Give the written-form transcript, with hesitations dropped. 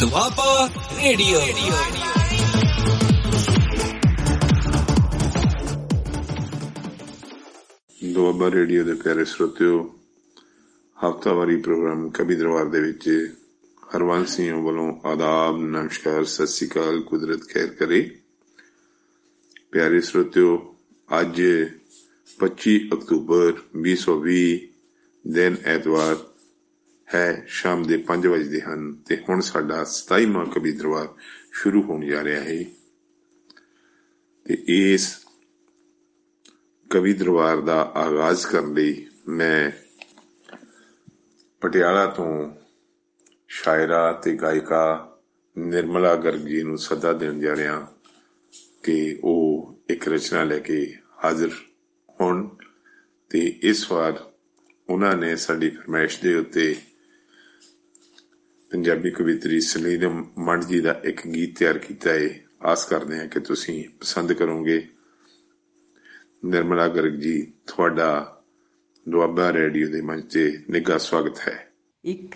Doaba radio. Doaba radio ਦੇ ਪਿਆਰੇ ਸਰੋਤਿਓ, ਹਫ਼ਤਾਵਾਰੀ ਪ੍ਰੋਗਰਾਮ ਕਵੀ ਦਰਬਾਰ ਦੇ ਵਿੱਚ ਹਰਵੰਸ ਸਿੰਘ ਵੱਲੋਂ ਆਦਾਬ, ਨਮਸਕਾਰ, ਸਤਿ ਸ਼੍ਰੀ ਅਕਾਲ, ਕੁਦਰਤ ਖੈਰ ਕਰੇ। ਪਿਆਰੇ ਸਰੋਤਿਓ, ਅੱਜ 25 ਅਕਤੂਬਰ 2020 ਦਿਨ ਐਤਵਾਰ ਹੈ। ਸ਼ਾਮ ਦੇ 5 ਵਜੇ ਹਨ ਤੇ ਹੁਣ ਸਾਡਾ 27ਵਾਂ ਕਵੀ ਦਰਬਾਰ ਸ਼ੁਰੂ ਹੋਣ ਜਾ ਰਿਹਾ ਹੈ। ਤੇ ਇਸ ਕਵੀ ਦਰਬਾਰ ਦਾ ਆਗਾਜ਼ ਕਰਨ ਲਈ ਮੈਂ ਪਟਿਆਲਾ ਤੋਂ ਸ਼ਾਇਰਾ ਤੇ ਗਾਇਕਾ ਨਿਰਮਲਾ ਗਰਗ ਜੀ ਨੂੰ ਸੱਦਾ ਦੇਣ ਜਾ ਰਿਹਾ ਕਿ ਉਹ ਇੱਕ ਰਚਨਾ ਲੈ ਕੇ ਹਾਜ਼ਰ ਹੋਣ। ਤੇ ਇਸ ਵਾਰ ਉਹਨਾਂ ਨੇ ਸਾਡੀ ਫਰਮਾਇਸ਼ ਦੇ ਉੱਤੇ ਪੰਜਾਬੀ ਕਵਿੱਤਰੀ ਸਲੀਮ ਮੰਡ ਜੀ ਦਾ ਇੱਕ ਗੀਤ ਤਿਆਰ ਕੀਤਾ ਹੈ। ਆਸ ਕਰਦੇ ਹਾਂ ਕਿ ਤੁਸੀਂ ਪਸੰਦ ਕਰੋਗੇ। ਨਿਰਮਲਾ ਗਰਗ ਜੀ, ਤੁਹਾਡਾ ਦੁਆਬਾ ਰੇਡੀਓ ਦੇ ਮੰਚ ਤੇ ਨਿੱਘਾ ਸਵਾਗਤ ਹੈ।